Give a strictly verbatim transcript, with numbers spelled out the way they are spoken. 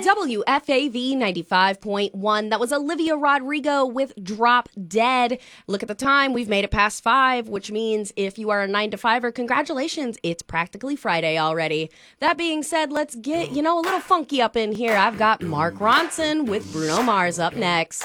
W F A V ninety-five point one. That was Olivia Rodrigo with Drop Dead. Look at the time. We've made it past five, which means if you are a nine to fiver, congratulations. It's practically Friday already. That being said, let's get, you know, a little funky up in here. I've got Mark Ronson with Bruno Mars up next.